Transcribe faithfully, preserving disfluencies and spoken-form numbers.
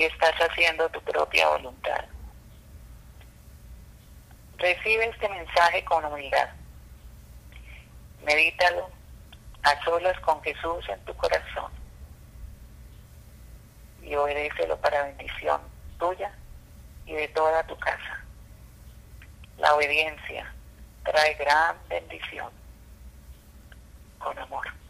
y estás haciendo tu propia voluntad. Recibe este mensaje con humildad. Medítalo a solas con Jesús en tu corazón y obedécelo para bendición tuya y de toda tu casa. La obediencia trae gran bendición. Con amor.